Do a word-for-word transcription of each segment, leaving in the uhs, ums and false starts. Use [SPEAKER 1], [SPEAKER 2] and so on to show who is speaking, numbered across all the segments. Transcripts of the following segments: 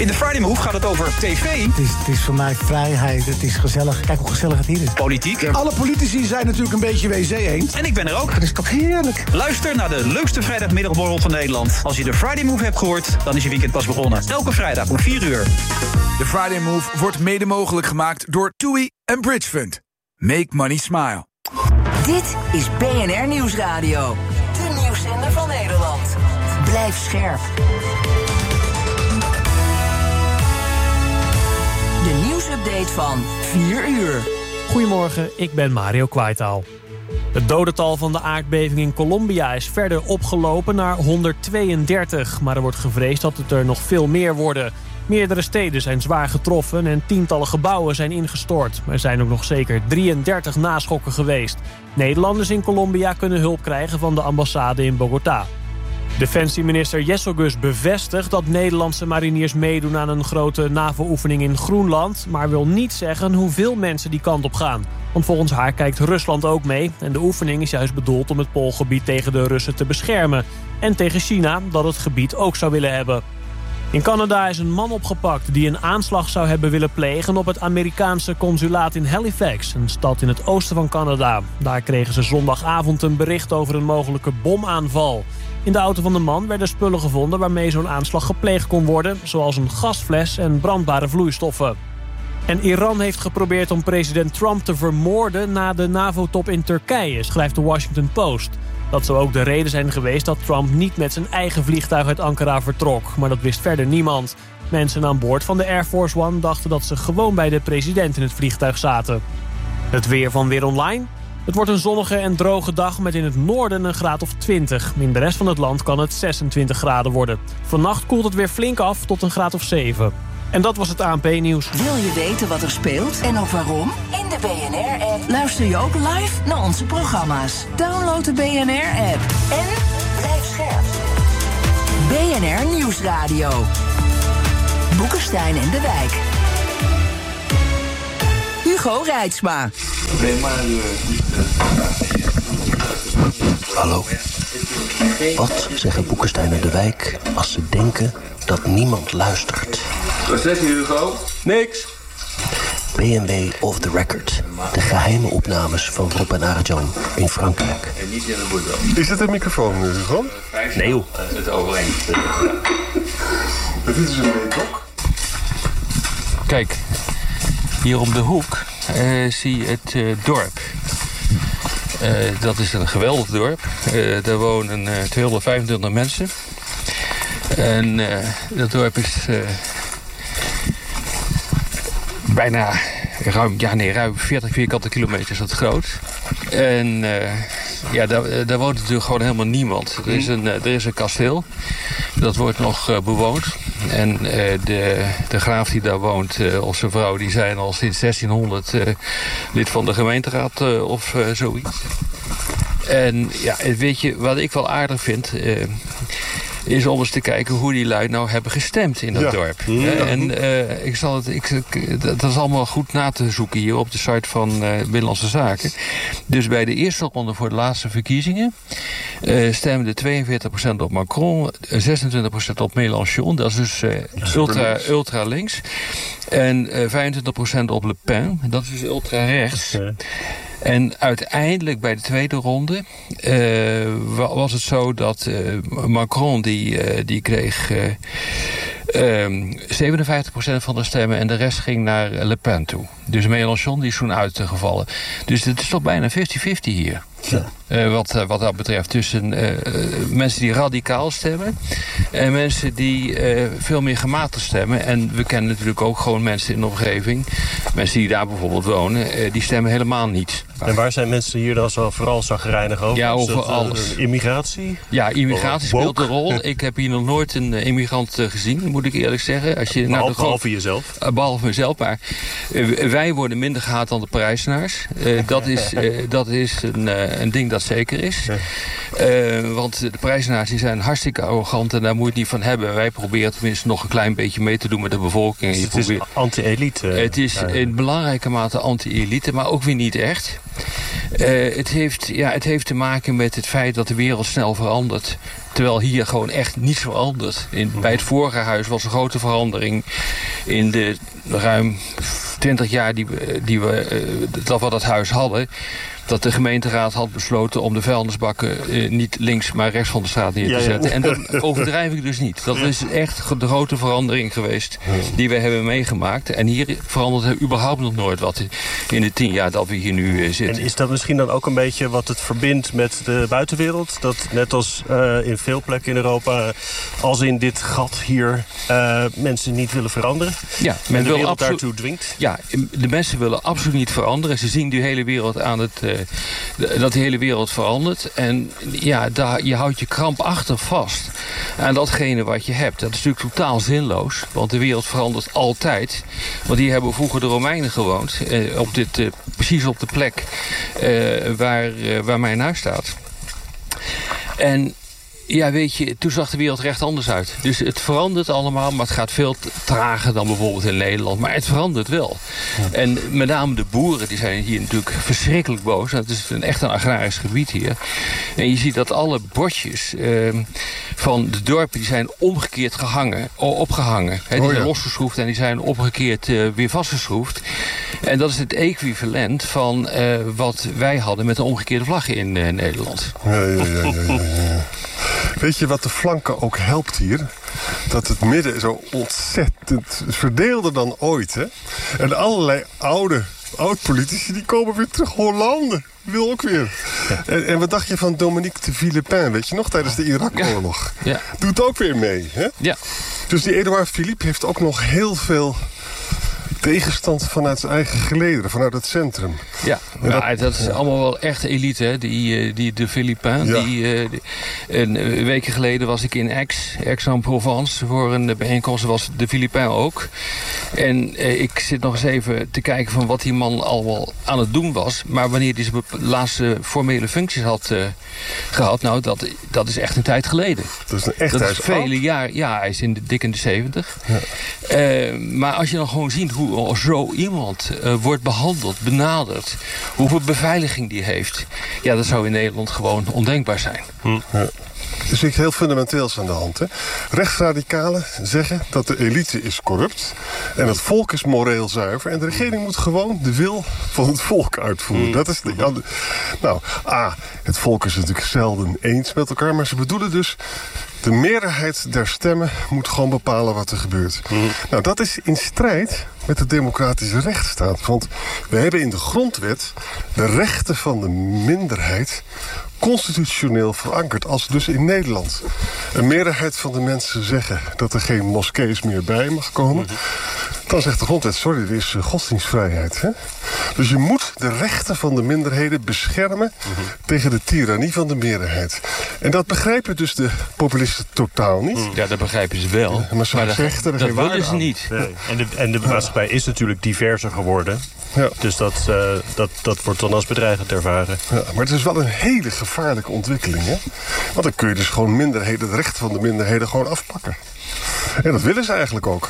[SPEAKER 1] In de Friday Move gaat het over tv.
[SPEAKER 2] Het is, het is voor mij vrijheid, het is gezellig. Kijk hoe gezellig het hier is.
[SPEAKER 1] Politiek.
[SPEAKER 3] Alle politici zijn natuurlijk een beetje W C-eend.
[SPEAKER 1] En ik ben er ook.
[SPEAKER 2] Het is toch heerlijk.
[SPEAKER 1] Luister naar de leukste vrijdagmiddagborrel van Nederland. Als je de Friday Move hebt gehoord, dan is je weekend pas begonnen. Elke vrijdag om vier uur.
[SPEAKER 4] De Friday Move wordt mede mogelijk gemaakt door TUI en Bridge Fund. Make money smile.
[SPEAKER 5] Dit is B N R Nieuwsradio. De nieuwszender van Nederland. Blijf scherp. De nieuwsupdate van vier uur.
[SPEAKER 6] Goedemorgen, ik ben Mario Kwaitaal. Het dodental van de aardbeving in Colombia is verder opgelopen naar honderdtweeëndertig. Maar er wordt gevreesd dat het er nog veel meer worden. Meerdere steden zijn zwaar getroffen en tientallen gebouwen zijn ingestort. Er zijn ook nog zeker drieëndertig naschokken geweest. Nederlanders in Colombia kunnen hulp krijgen van de ambassade in Bogota. Defensieminister Jesselgus bevestigt dat Nederlandse mariniers meedoen aan een grote NAVO-oefening in Groenland, maar wil niet zeggen hoeveel mensen die kant op gaan. Want volgens haar kijkt Rusland ook mee en de oefening is juist bedoeld om het Poolgebied tegen de Russen te beschermen. En tegen China dat het gebied ook zou willen hebben. In Canada is een man opgepakt die een aanslag zou hebben willen plegen op het Amerikaanse consulaat in Halifax, een stad in het oosten van Canada. Daar kregen ze zondagavond een bericht over een mogelijke bomaanval. In de auto van de man werden spullen gevonden waarmee zo'n aanslag gepleegd kon worden, zoals een gasfles en brandbare vloeistoffen. En Iran heeft geprobeerd om president Trump te vermoorden na de NAVO-top in Turkije, schrijft de Washington Post. Dat zou ook de reden zijn geweest dat Trump niet met zijn eigen vliegtuig uit Ankara vertrok. Maar dat wist verder niemand. Mensen aan boord van de Air Force One dachten dat ze gewoon bij de president in het vliegtuig zaten. Het weer van Weer Online. Het wordt een zonnige en droge dag met in het noorden een graad of twintig. In de rest van het land kan het zesentwintig graden worden. Vannacht koelt het weer flink af tot een graad of zeven. En dat was het A N P-nieuws.
[SPEAKER 5] Wil je weten wat er speelt en ook waarom? In de B N R-app luister je ook live naar onze programma's. Download de B N R-app en blijf scherp. B N R Nieuwsradio. Boekenstein en de Wijk. Hugo Reitsma.
[SPEAKER 7] Hallo. Wat zeggen Boekenstein en de Wijk als ze denken dat niemand luistert?
[SPEAKER 8] Wat zeg je, Hugo? Niks.
[SPEAKER 7] B N W Off the Record. De geheime opnames van Rob en Arjan in Frankrijk.
[SPEAKER 8] Is dat een microfoon, Hugo?
[SPEAKER 7] Nee, joh.
[SPEAKER 8] Het overeenst. Dit is een weekblok.
[SPEAKER 9] Kijk, hier om de hoek uh, zie je het uh, dorp. Uh, dat is een geweldig dorp. Uh, daar wonen uh, tweehonderdvijfentwintig mensen. En uh, dat dorp is uh, bijna ruim, ja nee, ruim veertig vierkante kilometer is dat groot. En uh, ja, daar, daar woont natuurlijk gewoon helemaal niemand. Er is een, er is een kasteel. Dat wordt nog uh, bewoond. En uh, de, de graaf die daar woont, uh, of zijn vrouw, die zijn al sinds zestienhonderd uh, lid van de gemeenteraad uh, of uh, zoiets. En ja, weet je, wat ik wel aardig vind, Uh, is om eens te kijken hoe die lui nou hebben gestemd in dat ja. dorp. Ja. En uh, ik zal het, ik, ik, dat is allemaal goed na te zoeken hier op de site van uh, Binnenlandse Zaken. Dus bij de eerste ronde voor de laatste verkiezingen uh, stemde tweeënveertig procent op Macron, zesentwintig procent op Mélenchon, dat is dus uh, ultra, ultra links. En uh, vijfentwintig procent op Le Pen, dat is ultra rechts. Okay. En uiteindelijk bij de tweede ronde uh, was het zo dat uh, Macron die, uh, die kreeg uh, um, zevenenvijftig procent van de stemmen en de rest ging naar Le Pen toe. Dus Mélenchon die is toen uitgevallen. Dus het is toch bijna vijftig vijftig hier. Ja. Uh, wat, uh, wat dat betreft tussen uh, mensen die radicaal stemmen en mensen die uh, veel meer gematigd stemmen. En we kennen natuurlijk ook gewoon mensen in de omgeving, mensen die daar bijvoorbeeld wonen, uh, die stemmen helemaal niet.
[SPEAKER 10] En waar zijn mensen hier dan zo vooral zagrijnig over?
[SPEAKER 9] Ja, over
[SPEAKER 10] dat,
[SPEAKER 9] alles.
[SPEAKER 10] Uh, immigratie?
[SPEAKER 9] Ja, immigratie speelt een rol. Ik heb hier nog nooit een uh, immigrant uh, gezien, moet ik eerlijk zeggen. Als je,
[SPEAKER 10] behalve,
[SPEAKER 9] nou,
[SPEAKER 10] behalve jezelf?
[SPEAKER 9] Uh, behalve mezelf, maar uh, wij worden minder gehaat dan de Parijzenaars. Uh, dat is, uh, dat is een, uh, een ding dat zeker is. Uh, want de Parijzenaars die zijn hartstikke arrogant en daar moet je het niet van hebben. Wij proberen tenminste nog een klein beetje mee te doen met de bevolking.
[SPEAKER 10] Dus
[SPEAKER 9] je
[SPEAKER 10] het
[SPEAKER 9] probeert...
[SPEAKER 10] is anti-elite?
[SPEAKER 9] Het is
[SPEAKER 10] uh,
[SPEAKER 9] in belangrijke mate anti-elite, maar ook weer niet echt. Uh, het, heeft, ja, het heeft te maken met het feit dat de wereld snel verandert. Terwijl hier gewoon echt niets verandert. In, bij het vorige huis was een grote verandering. In de ruim twintig jaar die we, die we, uh, dat we dat huis hadden, dat de gemeenteraad had besloten om de vuilnisbakken uh, niet links, maar rechts van de straat neer te ja, ja. zetten. En dat overdrijf ik dus niet. Dat is echt de grote verandering geweest die we hebben meegemaakt. En hier verandert er überhaupt nog nooit wat in de tien jaar dat we hier nu uh, zitten.
[SPEAKER 10] En is dat misschien dan ook een beetje wat het verbindt met de buitenwereld? Dat net als uh, in veel plekken in Europa, als in dit gat hier, uh, mensen niet willen veranderen?
[SPEAKER 9] Ja, men
[SPEAKER 10] en de
[SPEAKER 9] wil
[SPEAKER 10] wereld
[SPEAKER 9] absolu-
[SPEAKER 10] daartoe dwingt?
[SPEAKER 9] Ja, de mensen willen absoluut niet veranderen. Ze zien die hele wereld aan het... Uh, dat de hele wereld verandert. En ja, daar, je houdt je krampachtig vast aan datgene wat je hebt. Dat is natuurlijk totaal zinloos. Want de wereld verandert altijd. Want hier hebben vroeger de Romeinen gewoond. Eh, op dit, eh, precies op de plek eh, waar, eh, waar mijn huis staat. En ja, weet je, toen zag de wereld er echt anders uit. Dus het verandert allemaal, maar het gaat veel trager dan bijvoorbeeld in Nederland. Maar het verandert wel. Ja. En met name de boeren, die zijn hier natuurlijk verschrikkelijk boos. Het is een, echt een agrarisch gebied hier. En je ziet dat alle bordjes uh, van de dorpen, die zijn omgekeerd gehangen, opgehangen. He, die oh, ja. zijn losgeschroefd en die zijn omgekeerd uh, weer vastgeschroefd. En dat is het equivalent van uh, wat wij hadden met de omgekeerde vlag in uh, Nederland.
[SPEAKER 8] Ja, ja, ja, ja, ja, ja. Weet je wat de flanken ook helpt hier? Dat het midden zo ontzettend verdeelder dan ooit, hè? En allerlei oude, oud-politici, die komen weer terug. Hollande wil ook weer. Ja. En, en wat dacht je van Dominique de Villepin, weet je nog, tijdens de Irak-oorlog?
[SPEAKER 9] Ja.
[SPEAKER 8] Doet ook weer mee, hè?
[SPEAKER 9] Ja.
[SPEAKER 8] Dus die Edouard Philippe heeft ook nog heel veel tegenstand vanuit zijn eigen gelederen, vanuit het centrum.
[SPEAKER 9] Ja, dat, ja, dat is ja. allemaal wel echt elite, hè? Die, die de Philippin. Ja. Die, die, een week geleden was ik in Aix, Aix-en-Provence, voor een bijeenkomst. Was de Philippin ook. En eh, ik zit nog eens even te kijken van wat die man al wel aan het doen was. Maar wanneer hij zijn laatste formele functies had uh, gehad, nou, dat, dat is echt een tijd geleden.
[SPEAKER 8] Dat is een echt
[SPEAKER 9] Dat is vele jaren. Ja, hij is in de dik in de zeventig. Ja. Uh, maar als je dan gewoon ziet hoe zo iemand uh, wordt behandeld, benaderd, hoeveel beveiliging die heeft, ja, dat zou in Nederland gewoon ondenkbaar zijn.
[SPEAKER 8] Hm. Ja. Er is iets heel fundamenteels aan de hand. Hè? Rechtsradicalen zeggen dat de elite is corrupt en het volk is moreel zuiver en de regering moet gewoon de wil van het volk uitvoeren. Mm. Dat is de, ja, de, nou, A, het volk is natuurlijk zelden eens met elkaar, maar ze bedoelen dus de meerderheid der stemmen moet gewoon bepalen wat er gebeurt. Mm. Nou, dat is in strijd met de democratische rechtsstaat. Want we hebben in de grondwet de rechten van de minderheid constitutioneel verankerd. Als dus in Nederland een meerderheid van de mensen zeggen dat er geen moskees meer bij mag komen, dan zegt de grondwet, sorry, er is godsdienstvrijheid. Hè? Dus je moet de rechten van de minderheden beschermen mm-hmm. tegen de tirannie van de meerderheid. En dat begrijpen dus de populisten totaal niet.
[SPEAKER 9] Ja, dat begrijpen ze wel.
[SPEAKER 8] Ja, maar, maar dat,
[SPEAKER 9] dat, dat willen ze niet.
[SPEAKER 10] Nee. En de, en de maatschappij is natuurlijk diverser geworden. Ja. Dus dat, uh, dat, dat wordt dan als bedreigend ervaren.
[SPEAKER 8] Ja, maar het is wel een hele gevaarlijke ontwikkeling. Hè? Want dan kun je dus gewoon minderheden, de rechten van de minderheden gewoon afpakken. En dat willen ze eigenlijk ook.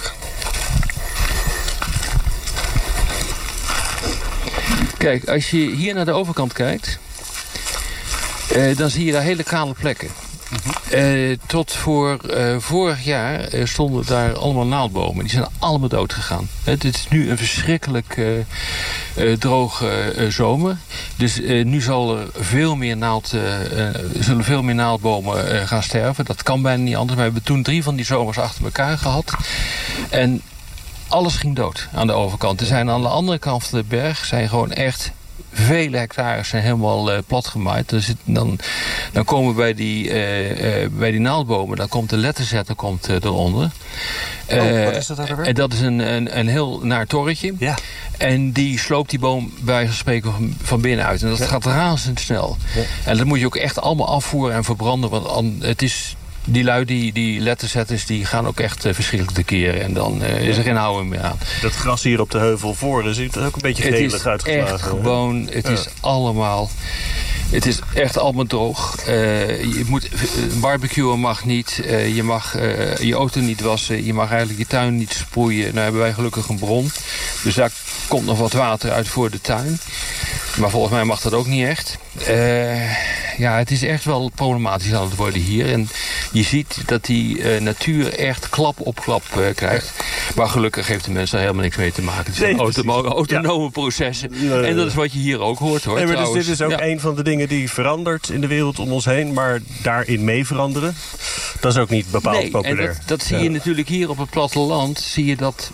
[SPEAKER 9] Kijk, als je hier naar de overkant kijkt, uh, dan zie je daar hele kale plekken. Uh, tot voor uh, vorig jaar uh, stonden daar allemaal naaldbomen. Die zijn allemaal dood gegaan. Het is nu een verschrikkelijk uh, uh, droge uh, zomer. Dus uh, nu zal er veel meer naald, uh, uh, zullen veel meer naaldbomen uh, gaan sterven. Dat kan bijna niet anders. Maar we hebben toen drie van die zomers achter elkaar gehad. En alles ging dood aan de overkant. Er zijn aan de andere kant van de berg zijn gewoon echt vele hectares zijn helemaal uh, platgemaaid. Dus het, dan, dan komen we bij die, uh, uh, bij die naaldbomen, dan komt de letterzetter komt, uh, eronder. Uh,
[SPEAKER 10] oh, wat is dat dan weer?
[SPEAKER 9] En dat is een, een, een heel naar torretje.
[SPEAKER 10] Ja.
[SPEAKER 9] En die sloopt die boom bij wijze van spreken van, van binnenuit. En dat ja. gaat razendsnel. Ja. En dat moet je ook echt allemaal afvoeren en verbranden. Want het is die lui, die, die letterzetters, die gaan ook echt uh, verschrikkelijk tekeer. En dan uh, is er geen houden meer aan.
[SPEAKER 10] Dat gras hier op de heuvel voor, dat ziet er ook een beetje gelig uitgeslagen.
[SPEAKER 9] Het is echt gewoon, het ja. is allemaal, het is echt allemaal droog. Uh, je moet, barbecuen mag niet, uh, je mag uh, je auto niet wassen, je mag eigenlijk je tuin niet sproeien. Nou hebben wij gelukkig een bron, dus daar komt nog wat water uit voor de tuin. Maar volgens mij mag dat ook niet echt. Uh, ja, het is echt wel problematisch aan het worden hier. En je ziet dat die uh, natuur echt klap op klap uh, krijgt. Maar gelukkig heeft de mens daar helemaal niks mee te maken. Het zijn nee, automo- autonome ja. processen. Nee, nee, nee. En dat is wat je hier ook hoort, hoor.
[SPEAKER 10] Nee, maar
[SPEAKER 9] dus
[SPEAKER 10] dit is ook
[SPEAKER 9] ja.
[SPEAKER 10] een van de dingen die verandert in de wereld om ons heen. Maar daarin mee veranderen, dat is ook niet bepaald
[SPEAKER 9] nee,
[SPEAKER 10] populair.
[SPEAKER 9] En dat, dat zie je
[SPEAKER 10] ja.
[SPEAKER 9] natuurlijk hier op het platteland. Zie je dat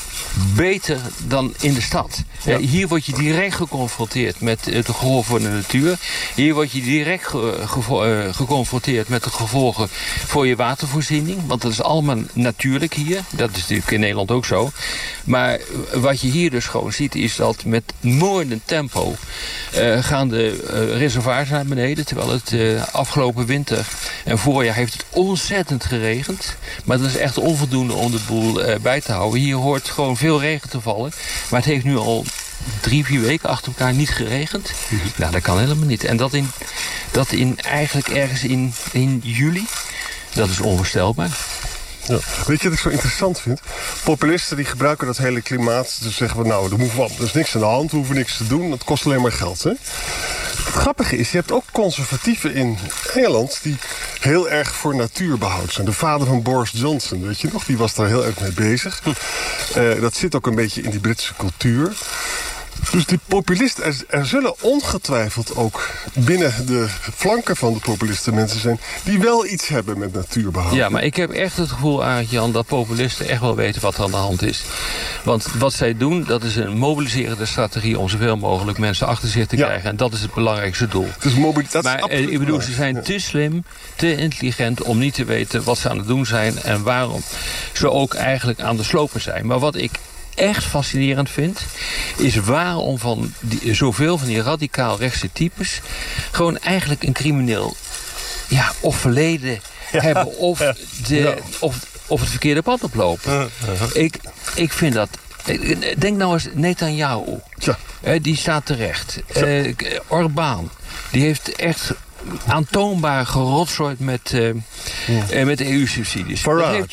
[SPEAKER 9] beter dan in de stad. Ja. Hier word je direct geconfronteerd met het gevolg voor de natuur. Hier word je direct ge- gevo- uh, geconfronteerd met de gevolgen voor je watervoorziening. Want dat is allemaal natuurlijk hier. Dat is natuurlijk in Nederland ook zo. Maar wat je hier dus gewoon ziet is dat met moordend tempo uh, gaan de uh, reservoirs naar beneden. Terwijl het uh, afgelopen winter en voorjaar heeft het ontzettend geregend. Maar dat is echt onvoldoende om de boel uh, bij te houden. Hier hoort gewoon veel regen te vallen. Maar het heeft nu al drie, vier weken achter elkaar niet geregend. Mm-hmm. Nou, dat kan helemaal niet. En dat in, dat in eigenlijk ergens in, in juli, dat is onvoorstelbaar.
[SPEAKER 8] Ja. Weet je wat ik zo interessant vind? Populisten die gebruiken dat hele klimaat. Dus zeggen we, nou, er, moet wat, er is niks aan de hand, we hoeven niks te doen. Dat kost alleen maar geld, hè? Het grappige is, je hebt ook conservatieven in Engeland die heel erg voor natuurbehoud zijn. De vader van Boris Johnson, weet je nog? Die was daar heel erg mee bezig. Uh, dat zit ook een beetje in die Britse cultuur. Dus die populisten, er, er zullen ongetwijfeld ook binnen de flanken van de populisten mensen zijn die wel iets hebben met natuurbehoud.
[SPEAKER 9] Ja, maar ik heb echt het gevoel, Arend-Jan, dat populisten echt wel weten wat er aan de hand is. Want wat zij doen, dat is een mobiliserende strategie om zoveel mogelijk mensen achter zich te ja. krijgen. En dat is het belangrijkste doel.
[SPEAKER 8] Dus mobiliteit
[SPEAKER 9] maar
[SPEAKER 8] is
[SPEAKER 9] ik bedoel, ze zijn
[SPEAKER 8] ja.
[SPEAKER 9] te slim, te intelligent om niet te weten wat ze aan het doen zijn en waarom ze ook eigenlijk aan de slopen zijn. Maar wat ik echt fascinerend vind, is waarom van die, zoveel van die radicaal rechtse types gewoon eigenlijk een crimineel ja, of verleden ja. hebben of, ja. de, ja. of, of het verkeerde pad oplopen. Uh, uh-huh. ik, ik vind dat. Denk nou eens Netanyahu. Ja. Uh, die staat terecht. Uh, Orbán. Die heeft echt aantoonbaar gerotzooid met, uh, ja. uh, met E U-subsidies.
[SPEAKER 8] Farage.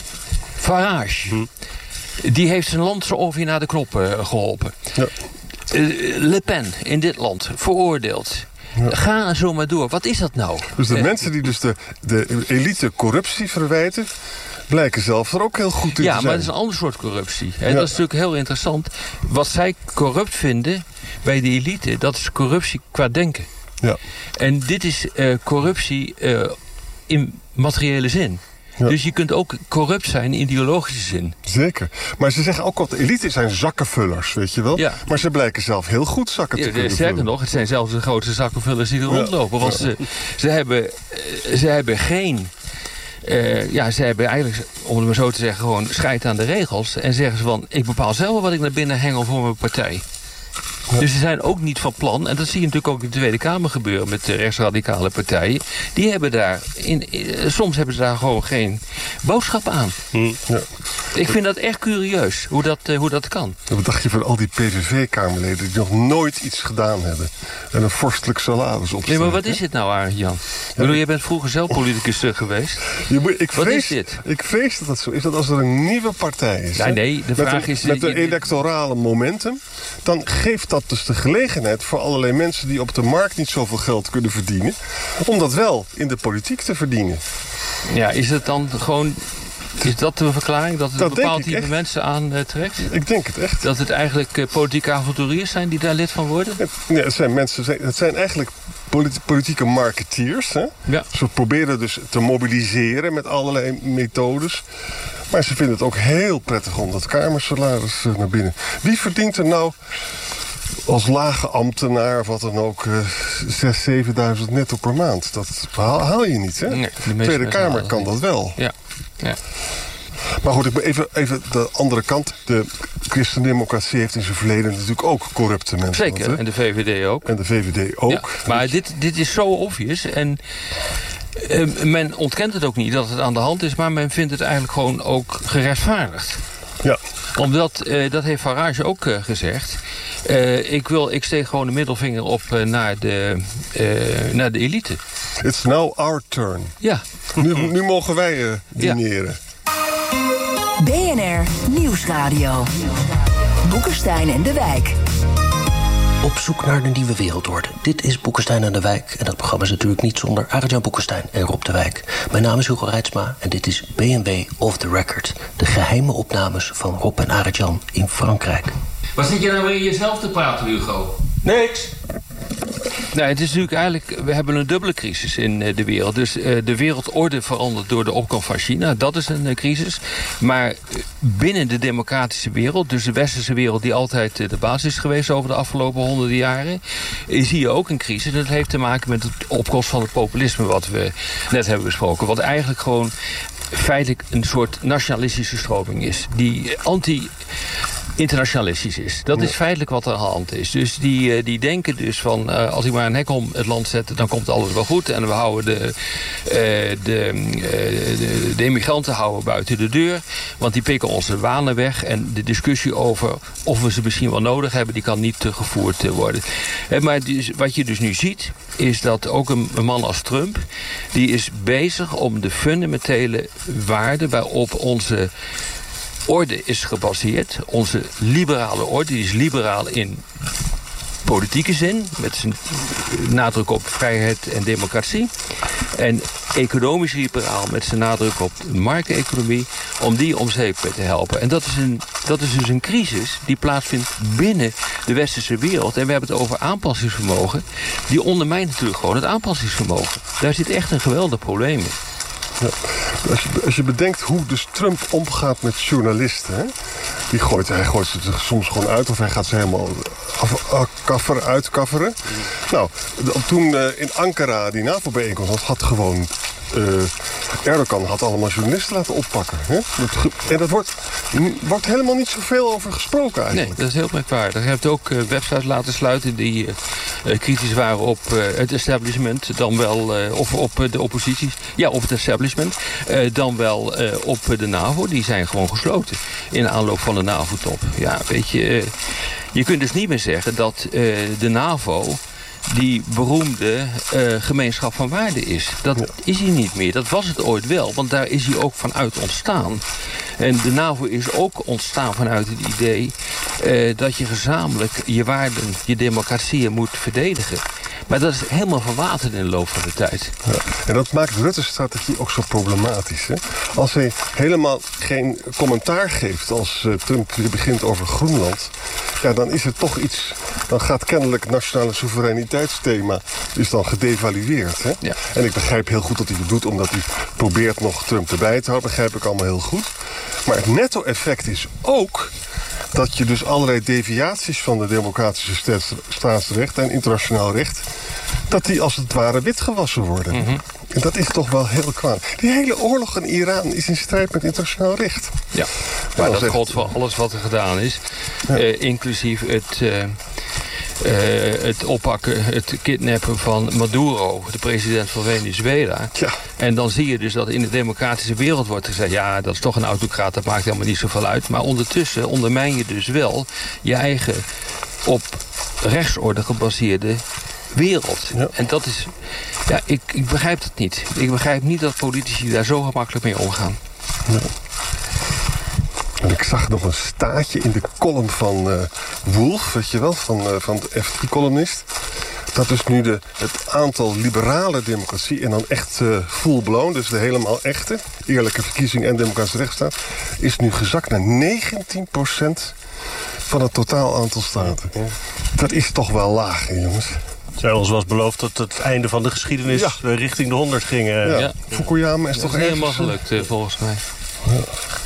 [SPEAKER 9] Farage. Hm. Die heeft zijn land zo ongeveer naar de knop uh, geholpen. Ja. Uh, Le Pen in dit land, veroordeeld. Ja. Ga zo maar door. Wat is dat nou?
[SPEAKER 8] Dus de
[SPEAKER 9] uh,
[SPEAKER 8] mensen die dus de, de elite corruptie verwijten, blijken zelf er ook heel goed in
[SPEAKER 9] ja,
[SPEAKER 8] te zijn.
[SPEAKER 9] Ja, maar dat is een ander soort corruptie. En
[SPEAKER 8] ja.
[SPEAKER 9] dat is natuurlijk heel interessant. Wat zij corrupt vinden bij de elite, dat is corruptie qua denken.
[SPEAKER 8] Ja.
[SPEAKER 9] En dit is uh, corruptie uh, in materiële zin. Ja. Dus je kunt ook corrupt zijn in ideologische zin.
[SPEAKER 8] Zeker. Maar ze zeggen ook dat de elite zijn zakkenvullers, weet je wel. Ja. Maar ze blijken zelf heel goed zakken te ja, kunnen
[SPEAKER 9] sterker
[SPEAKER 8] vullen.
[SPEAKER 9] nog, het zijn zelfs de grootste zakkenvullers die er ja. rondlopen. Want ja. ze, ze, hebben, ze hebben geen... Uh, ja, ze hebben eigenlijk, om het maar zo te zeggen, gewoon scheid aan de regels. En zeggen ze van, ik bepaal zelf wat ik naar binnen hengel voor mijn partij. Ja. Dus ze zijn ook niet van plan, en dat zie je natuurlijk ook in de Tweede Kamer gebeuren met de rechtsradicale partijen. Die hebben daar, in, in, soms hebben ze daar gewoon geen boodschap aan. Hm. Ja. Ik vind dat echt curieus, hoe dat, uh, hoe dat kan.
[SPEAKER 8] Wat dacht je van al die P V V-kamerleden die nog nooit iets gedaan hebben en een vorstelijk salaris opstaan?
[SPEAKER 9] Nee, maar wat is dit nou, Arend-Jan? Ik bedoel, ja, jij bent vroeger zelf politicus uh, geweest.
[SPEAKER 8] Je moet, ik
[SPEAKER 9] wat
[SPEAKER 8] vrees,
[SPEAKER 9] is dit?
[SPEAKER 8] Ik vrees dat dat zo is, dat als er een nieuwe partij is...
[SPEAKER 9] Ja, nee, de vraag
[SPEAKER 8] met een,
[SPEAKER 9] is...
[SPEAKER 8] Met een
[SPEAKER 9] je,
[SPEAKER 8] electorale momentum, dan geeft dat dus de gelegenheid voor allerlei mensen die op de markt niet zoveel geld kunnen verdienen, om dat wel in de politiek te verdienen.
[SPEAKER 9] Ja, is het dan gewoon... Is dat de verklaring? Dat het
[SPEAKER 8] dat
[SPEAKER 9] een bepaald type echt. mensen aantrekt? Uh,
[SPEAKER 8] ik denk het echt.
[SPEAKER 9] Dat het eigenlijk uh, politieke avonturiers zijn die daar lid van worden?
[SPEAKER 8] Het, ja, het zijn mensen, het zijn eigenlijk politi- politieke marketeers. Hè?
[SPEAKER 9] Ja.
[SPEAKER 8] Ze proberen dus te mobiliseren met allerlei methodes. Maar ze vinden het ook heel prettig om dat kamersalaris uh, naar binnen. Wie verdient er nou als lage ambtenaar of wat dan ook uh, zes, zevenduizend netto per maand? Dat haal, haal je niet, hè?
[SPEAKER 9] Nee,
[SPEAKER 8] de Tweede Kamer kan dat wel.
[SPEAKER 9] Ja. Ja.
[SPEAKER 8] Maar goed, ik ben even, even de andere kant. De christendemocratie heeft in zijn verleden natuurlijk ook corrupte mensen.
[SPEAKER 9] Zeker,
[SPEAKER 8] gehad,
[SPEAKER 9] en de V V D ook.
[SPEAKER 8] En de V V D ook. Ja,
[SPEAKER 9] maar dit, dit is zo obvious. En uh, men ontkent het ook niet dat het aan de hand is, maar men vindt het eigenlijk gewoon ook gerechtvaardigd.
[SPEAKER 8] Ja.
[SPEAKER 9] Omdat, uh, dat heeft Farage ook uh, gezegd. Uh, ik, wil, ik steek gewoon de middelvinger op uh, naar, de, uh, naar de elite.
[SPEAKER 8] It's now our turn.
[SPEAKER 9] Ja.
[SPEAKER 8] Nu, nu mogen wij uh, dineren.
[SPEAKER 5] Ja. B N R Nieuwsradio. Boekenstein en de Wijk.
[SPEAKER 7] Op zoek naar de nieuwe wereldorde. Dit is Boekenstein en de Wijk. En dat programma is natuurlijk niet zonder Arjan Boekenstein en Rob de Wijk. Mijn naam is Hugo Reitsma en dit is B en W Off the Record. De geheime opnames van Rob en Arjan in Frankrijk.
[SPEAKER 9] Wat zit je nou weer jezelf te praten, Hugo? Niks. Nou, het is natuurlijk eigenlijk, we hebben een dubbele crisis in uh, de wereld. Dus uh, de wereldorde verandert door de opkomst van China. Dat is een uh, crisis. Maar uh, binnen de democratische wereld, dus de westerse wereld die altijd uh, de basis is geweest over de afgelopen honderden jaren, uh, zie je ook een crisis. En dat heeft te maken met de opkomst van het populisme wat we net hebben besproken. Wat eigenlijk gewoon feitelijk een soort nationalistische stroming is. Die anti internationalistisch is. Dat is feitelijk wat er aan de hand is. Dus die, die denken dus van, uh, als ik maar een hek om het land zet, dan komt alles wel goed. En we houden de, uh, de, uh, de, de immigranten houden buiten de deur. Want die pikken onze banen weg. En de discussie over of we ze misschien wel nodig hebben, die kan niet gevoerd worden. Uh, maar dus, wat je dus nu ziet, is dat ook een, een man als Trump, die is bezig om de fundamentele waarden waarop onze orde is gebaseerd. Onze liberale orde, die is liberaal in politieke zin, met zijn nadruk op vrijheid en democratie. En economisch liberaal met zijn nadruk op de markteconomie, om die om zeep te helpen. En dat is, een, dat is dus een crisis die plaatsvindt binnen de westerse wereld. En we hebben het over aanpassingsvermogen. Die ondermijnt natuurlijk gewoon het aanpassingsvermogen. Daar zit echt een geweldig probleem in.
[SPEAKER 8] Ja. Als, je, als je bedenkt hoe dus Trump omgaat met journalisten, hè? Die gooit, hij gooit ze er soms gewoon uit of hij gaat ze helemaal af, af, kafferen, uitkafferen. Mm. Nou, de, toen uh, in Ankara die NAVO-bijeenkomst had, had gewoon Uh, Erdogan had allemaal journalisten laten oppakken. Hè? Dat, en dat wordt, wordt helemaal niet zoveel over gesproken eigenlijk.
[SPEAKER 9] Nee, dat is heel merkwaardig. Je hebt ook uh, websites laten sluiten die uh, kritisch waren op uh, het establishment, dan wel, uh, of op uh, de opposities. Ja, op het establishment. Uh, dan wel uh, op de NAVO. Die zijn gewoon gesloten in aanloop van de NAVO-top. Ja, weet je, uh, je kunt dus niet meer zeggen dat uh, de NAVO die beroemde uh, gemeenschap van waarden is. Dat ja. is hij niet meer. Dat was het ooit wel, want daar is hij ook vanuit ontstaan. En de NAVO is ook ontstaan vanuit het idee uh, dat je gezamenlijk je waarden, je democratieën moet verdedigen. Maar dat is helemaal verwaterd in de loop van de tijd.
[SPEAKER 8] Ja. En dat maakt Rutte's strategie ook zo problematisch. Hè? Als hij helemaal geen commentaar geeft als uh, Trump weer begint over Groenland, ja, dan is het toch iets. Dan gaat kennelijk het nationale soevereiniteitsthema is dan gedevalueerd. Hè? Ja. En ik begrijp heel goed dat hij het doet, omdat hij probeert nog Trump erbij te houden. Begrijp ik allemaal heel goed. Maar het netto-effect is ook dat je dus allerlei deviaties van de democratische staatsrecht en internationaal recht, dat die als het ware witgewassen worden. Mm-hmm. En dat is toch wel heel kwaad. Die hele oorlog in Iran is in strijd met internationaal recht.
[SPEAKER 9] Ja, maar dat geldt voor alles wat er gedaan is. Ja. Uh, inclusief het, uh, uh, het oppakken, het kidnappen van Maduro, de president van Venezuela. Ja. En dan zie je dus dat in de democratische wereld wordt gezegd, ja, dat is toch een autocraat, dat maakt helemaal niet zoveel uit. Maar ondertussen ondermijn je dus wel je eigen op rechtsorde gebaseerde wereld. Ja. En dat is, ja, ik, ik begrijp dat niet. Ik begrijp niet dat politici daar zo gemakkelijk mee omgaan.
[SPEAKER 8] Ja. En ik zag nog een staatje in de column van uh, Wolf, weet je wel, van, uh, van de F drie-columnist. Dat is nu de, het aantal liberale democratie en dan echt uh, full-blown, dus de helemaal echte, eerlijke verkiezing en democratische rechtsstaat, is nu gezakt naar negentien procent van het totaal aantal staten. Ja. Dat is toch wel laag, hè, jongens.
[SPEAKER 10] Zij ons was beloofd dat het einde van de geschiedenis ja. richting de honderd ging. Uh.
[SPEAKER 8] Ja. Ja. Fukuyama is
[SPEAKER 9] dat
[SPEAKER 8] toch
[SPEAKER 9] is helemaal gelukt, uh, volgens mij. Ja.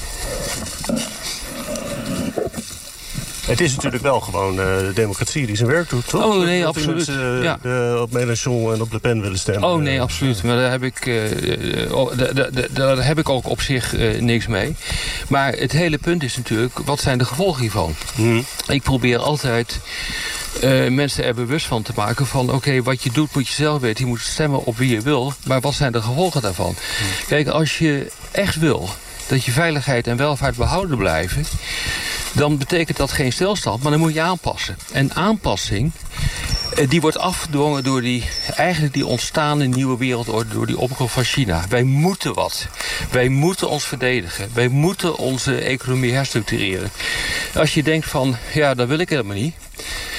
[SPEAKER 10] Het is natuurlijk wel gewoon uh, de democratie die zijn werk doet, toch?
[SPEAKER 9] Oh nee,
[SPEAKER 10] dat
[SPEAKER 9] absoluut.
[SPEAKER 10] Mensen, uh,
[SPEAKER 9] ja.
[SPEAKER 10] uh, op Mélenchon en op Le Pen willen stemmen.
[SPEAKER 9] Oh nee, absoluut. Maar daar heb ik, uh, oh, daar, daar, daar heb ik ook op zich uh, niks mee. Maar het hele punt is natuurlijk, wat zijn de gevolgen hiervan? Hmm. Ik probeer altijd uh, mensen er bewust van te maken van, oké, okay, wat je doet moet je zelf weten. Je moet stemmen op wie je wil. Maar wat zijn de gevolgen daarvan? Hmm. Kijk, als je echt wil dat je veiligheid en welvaart behouden blijven, dan betekent dat geen stilstand, maar dan moet je aanpassen. En aanpassing, die wordt afgedwongen door die, eigenlijk die ontstaande nieuwe wereldorde, door die opkomst van China. Wij moeten wat. Wij moeten ons verdedigen. Wij moeten onze economie herstructureren. Als je denkt van, ja, dat wil ik helemaal niet.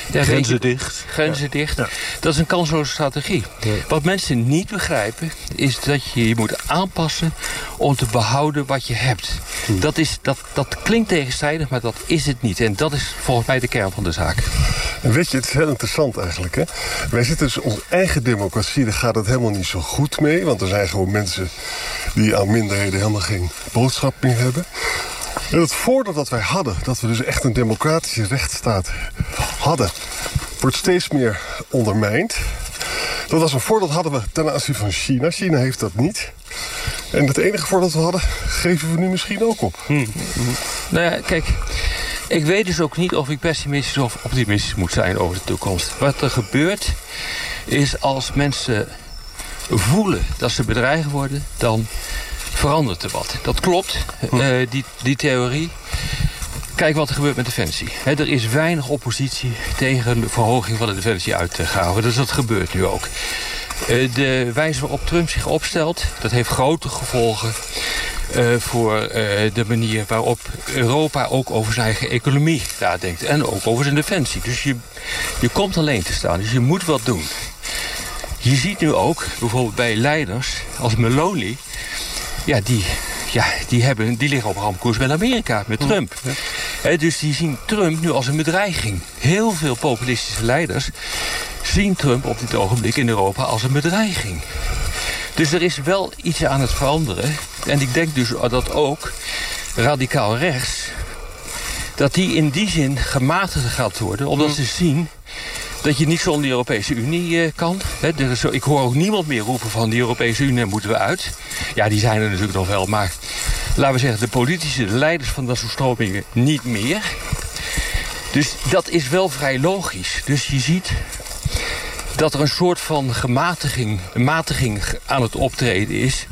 [SPEAKER 9] Ja,
[SPEAKER 10] grenzen
[SPEAKER 9] je,
[SPEAKER 10] dicht.
[SPEAKER 9] Grenzen
[SPEAKER 10] ja.
[SPEAKER 9] dicht.
[SPEAKER 10] Ja.
[SPEAKER 9] Dat is een kansloze strategie. Ja. Wat mensen niet begrijpen, is dat je je moet aanpassen om te behouden wat je hebt. Hm. Dat, is, dat, dat klinkt tegenstrijdig, maar dat is het niet. En dat is volgens mij de kern van de zaak.
[SPEAKER 8] En weet je, het is heel interessant eigenlijk. Hè? Wij zitten dus in onze eigen democratie, daar gaat het helemaal niet zo goed mee. Want er zijn gewoon mensen die aan minderheden helemaal geen boodschap meer hebben. En het voordeel dat wij hadden, dat we dus echt een democratische rechtsstaat hadden, wordt steeds meer ondermijnd. Dat was een voordeel dat hadden we ten aanzien van China. China heeft dat niet. En het enige voordeel dat we hadden, geven we nu misschien ook op.
[SPEAKER 9] Hmm. Nou ja, kijk, ik weet dus ook niet of ik pessimistisch of optimistisch moet zijn over de toekomst. Wat er gebeurt, is als mensen voelen dat ze bedreigd worden, dan verandert er wat. Dat klopt, uh, die, die theorie. Kijk wat er gebeurt met Defensie. He, er is weinig oppositie tegen de verhoging van de Defensieuitgaven. Dus dat gebeurt nu ook. Uh, de wijze waarop Trump zich opstelt, dat heeft grote gevolgen uh, voor uh, de manier waarop Europa ook over zijn eigen economie nadenkt. En ook over zijn defensie. Dus je, je komt alleen te staan. Dus je moet wat doen. Je ziet nu ook, bijvoorbeeld bij leiders als Meloni, ja, die, ja, die, hebben, die liggen op ramkoers met Amerika, met Trump. Ja. He, dus die zien Trump nu als een bedreiging. Heel veel populistische leiders zien Trump op dit ogenblik in Europa als een bedreiging. Dus er is wel iets aan het veranderen. En ik denk dus dat ook radicaal rechts, dat die in die zin gematigd gaat worden, omdat mm. ze zien dat je niet zonder de Europese Unie uh, kan. He, er is, ik hoor ook niemand meer roepen van de Europese Unie moeten we uit. Ja, die zijn er natuurlijk nog wel, maar laten we zeggen, de politici, de leiders van dat soort stromingen niet meer. Dus dat is wel vrij logisch. Dus je ziet dat er een soort van gematiging, matiging aan het optreden is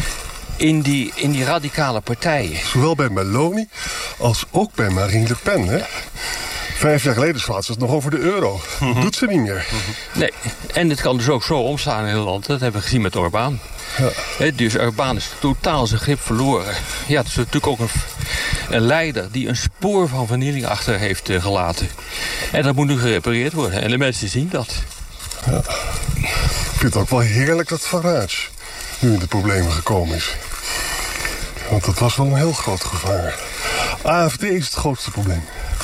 [SPEAKER 9] in die, in die radicale partijen.
[SPEAKER 8] Zowel bij Meloni als ook bij Marine Le Pen, hè? Ja. Vijf jaar geleden slaat ze het nog over de euro. Dat mm-hmm. doet ze niet meer.
[SPEAKER 9] Mm-hmm. Nee, en het kan dus ook zo omslaan in het land. Dat hebben we gezien met Orbán. Ja. He, dus Orbán is totaal zijn grip verloren. Ja, het is natuurlijk ook een, een leider die een spoor van vernieling achter heeft uh, gelaten. En dat moet nu gerepareerd worden. En de mensen zien dat.
[SPEAKER 8] Ja. Ik vind het ook wel heerlijk dat Farage nu in de problemen gekomen is. Want dat was wel een heel groot gevaar. A F D is het grootste probleem.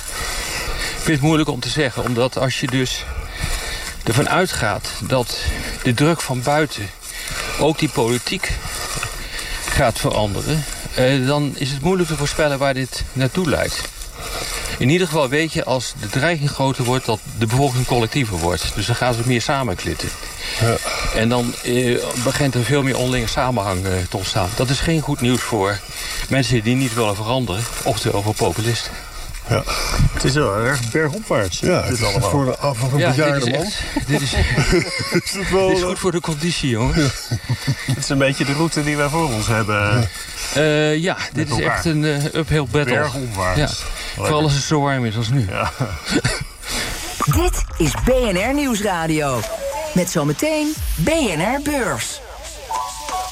[SPEAKER 9] Ik vind het moeilijk om te zeggen, omdat als je dus ervan uitgaat dat de druk van buiten ook die politiek gaat veranderen, eh, dan is het moeilijk te voorspellen waar dit naartoe leidt. In ieder geval weet je, als de dreiging groter wordt, dat de bevolking collectiever wordt. Dus dan gaan ze meer samenklitten. Ja. En dan eh, begint er veel meer onderlinge samenhang eh, te ontstaan. Dat is geen goed nieuws voor mensen die niet willen veranderen, oftewel voor populisten.
[SPEAKER 10] Ja. Het is wel erg bergopwaarts.
[SPEAKER 8] Ja, het is allemaal voor een, voor een ja, bejaarde
[SPEAKER 9] dit
[SPEAKER 8] man.
[SPEAKER 9] Echt, dit, is, is het wel, dit is goed voor de conditie, jongens.
[SPEAKER 10] Ja. Het is een beetje de route die wij voor ons hebben.
[SPEAKER 9] Ja, uh, ja dit is echt een uh, uphill battle.
[SPEAKER 10] Bergopwaarts.
[SPEAKER 9] Ja. Vooral als het zo warm is als nu.
[SPEAKER 10] Ja.
[SPEAKER 5] Dit is B N R Nieuwsradio. Met zometeen B N R Beurs.